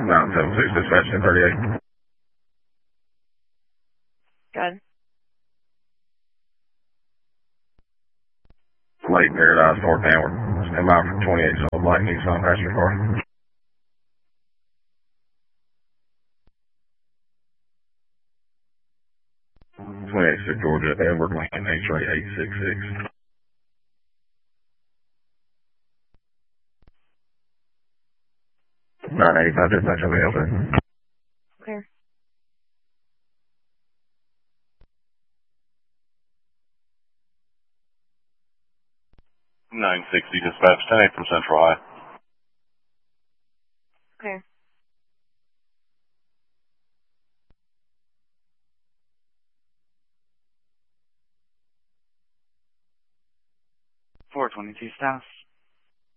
976 dispatch 1038. Good. Lake Paradise, North Howard. Stand by for 28 South Black Nissan passenger car. 26 Georgia, Edward Lincoln, X-ray 866. 985 dispatch available. Clear. 960 dispatch 10-8 from Central High. Clear. 422 staff.